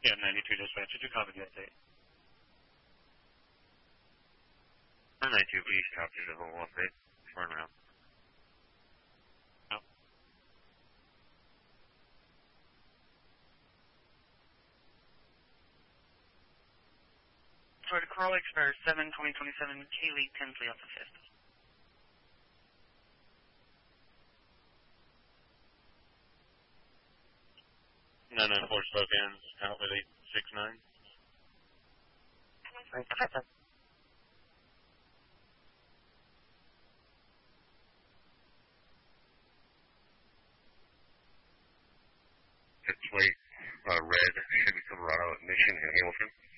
Yeah, 92 dispatch. Did you copy the update? 92 East, copy the whole update. Turn around. No. Sorry, Corolla Explorer 7, 2027, Kaylee Tinsley off the 5th. 994 Spokane, out with 869. It's late, red, Chevy Silverado at Mission and Hamilton.